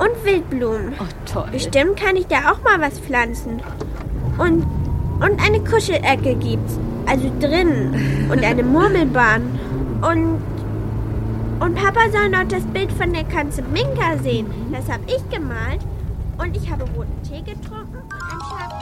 Und Wildblumen. Oh, toll. Bestimmt kann ich da auch mal was pflanzen. Und eine Kuschelecke gibt's. Also drinnen. Und eine Murmelbahn. Und Papa soll noch das Bild von der Katze Minka sehen. Das habe ich gemalt. Und ich habe roten Tee getrunken und ein Schaf